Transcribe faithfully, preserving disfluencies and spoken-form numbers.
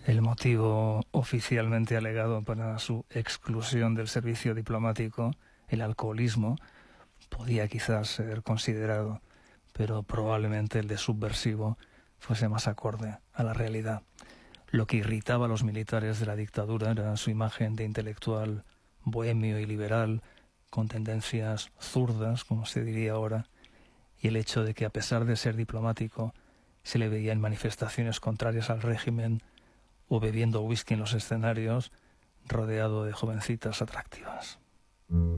El motivo oficialmente alegado para su exclusión del servicio diplomático, el alcoholismo, podía quizás ser considerado, pero probablemente el de subversivo fuese más acorde a la realidad. Lo que irritaba a los militares de la dictadura era su imagen de intelectual bohemio y liberal, con tendencias zurdas, como se diría ahora, y el hecho de que, a pesar de ser diplomático, se le veía en manifestaciones contrarias al régimen o bebiendo whisky en los escenarios, rodeado de jovencitas atractivas.